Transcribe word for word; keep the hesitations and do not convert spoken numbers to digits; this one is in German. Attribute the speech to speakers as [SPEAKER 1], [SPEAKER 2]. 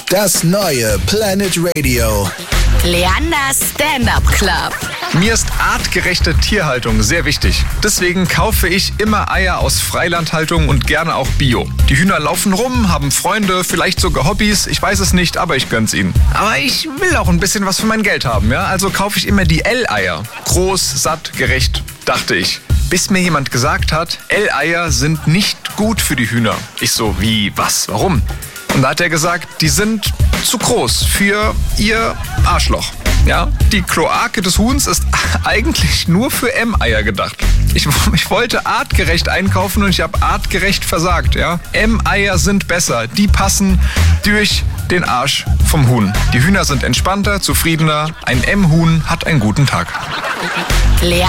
[SPEAKER 1] Das neue Planet Radio.
[SPEAKER 2] Leanders Stand-Up Club.
[SPEAKER 3] Mir ist artgerechte Tierhaltung sehr wichtig. Deswegen kaufe ich immer Eier aus Freilandhaltung und gerne auch Bio. Die Hühner laufen rum, haben Freunde, vielleicht sogar Hobbys. Ich weiß es nicht, aber ich gönn's ihnen. Aber ich will auch ein bisschen was für mein Geld haben, ja? Also kaufe ich immer die L-Eier. Groß, satt, gerecht, dachte ich. Bis mir jemand gesagt hat, L-Eier sind nicht gut für die Hühner. Ich so, wie, was, warum? Und da hat er gesagt, die sind zu groß für ihr Arschloch. Ja, die Kloake des Huhns ist eigentlich nur für M-Eier gedacht. Ich, ich wollte artgerecht einkaufen und ich habe artgerecht versagt. Ja? M-Eier sind besser. Die passen durch den Arsch vom Huhn. Die Hühner sind entspannter, zufriedener. Ein M-Huhn hat einen guten Tag.